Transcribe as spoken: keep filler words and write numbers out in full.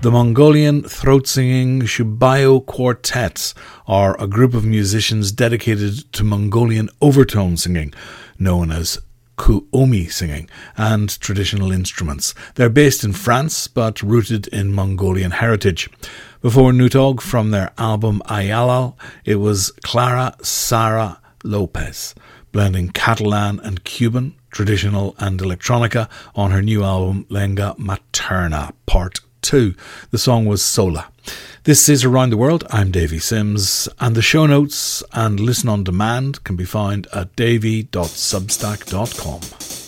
The Mongolian throat-singing Shubayo Quartets are a group of musicians dedicated to Mongolian overtone singing, known as Kuomi singing, and traditional instruments. They're based in France, but rooted in Mongolian heritage. Before Nutog, from their album Ayalal, it was Clara Sara Lopez, blending Catalan and Cuban, traditional and electronica, on her new album Lenga Materna, Part two. The song was Sola. This is Around the World. I'm Davy Sims, and the show notes and listen on demand can be found at davy dot substack dot com.